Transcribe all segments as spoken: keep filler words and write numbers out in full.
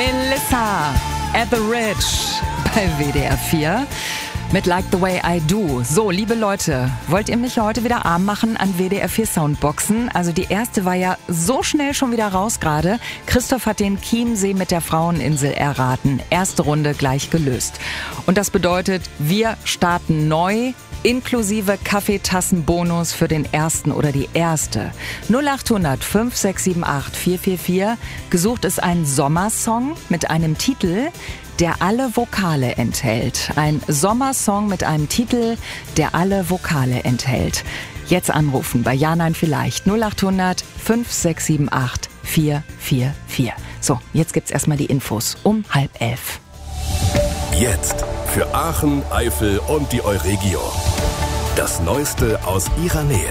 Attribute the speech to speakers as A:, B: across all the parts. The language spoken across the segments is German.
A: Melissa Etheridge bei W D R vier mit Like the Way I Do. So, liebe Leute, wollt ihr mich heute wieder arm machen an W D R vier Soundboxen? Also die erste war ja so schnell schon wieder raus gerade. Christoph hat den Chiemsee mit der Fraueninsel erraten. Erste Runde gleich gelöst. Und das bedeutet, wir starten neu, inklusive Kaffeetassenbonus für den ersten oder die erste. null acht hundert fünf sechs sieben acht vier vier vier. Gesucht ist ein Sommersong mit einem Titel, der alle Vokale enthält. Ein Sommersong mit einem Titel, der alle Vokale enthält. Jetzt anrufen bei Ja, Nein, Vielleicht. null acht hundert fünf sechs sieben acht vier vier vier. So, jetzt gibt's erstmal die Infos um halb elf.
B: Jetzt für Aachen, Eifel und die Euregio. Das Neueste aus ihrer Nähe.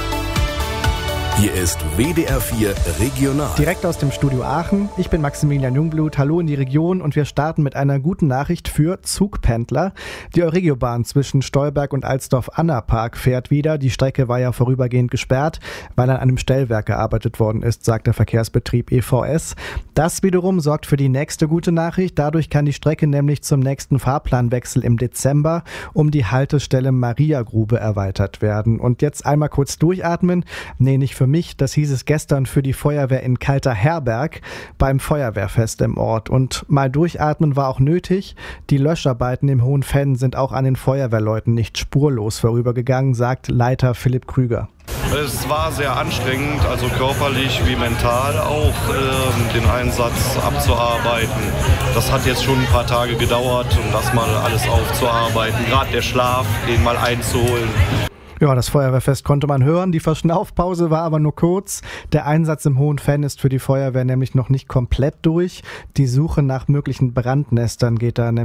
B: Hier ist W D R vier Regional.
C: Direkt aus dem Studio Aachen. Ich bin Maximilian Jungblut. Hallo in die Region und wir starten mit einer guten Nachricht für Zugpendler. Die Euregiobahn zwischen Stolberg und Alsdorf-Annapark fährt wieder. Die Strecke war ja vorübergehend gesperrt, weil an einem Stellwerk gearbeitet worden ist, sagt der Verkehrsbetrieb E V S. Das wiederum sorgt für die nächste gute Nachricht. Dadurch kann die Strecke nämlich zum nächsten Fahrplanwechsel im Dezember um die Haltestelle Mariagrube erweitert werden. Und jetzt einmal kurz durchatmen. Nee, nicht für mich, das hieß es gestern für die Feuerwehr in Kalter-Herberg beim Feuerwehrfest im Ort. Und mal durchatmen war auch nötig. Die Löscharbeiten im Hohenfenn sind auch an den Feuerwehrleuten nicht spurlos vorübergegangen, sagt Leiter Philipp Krüger.
D: Es war sehr anstrengend, also körperlich wie mental auch, äh, den Einsatz abzuarbeiten. Das hat jetzt schon ein paar Tage gedauert, um das mal alles aufzuarbeiten. Gerade der Schlaf, den mal einzuholen.
C: Ja, das Feuerwehrfest konnte man hören. Die Verschnaufpause war aber nur kurz. Der Einsatz im Hohenfenn ist für die Feuerwehr nämlich noch nicht komplett durch. Die Suche nach möglichen Brandnestern geht da nämlich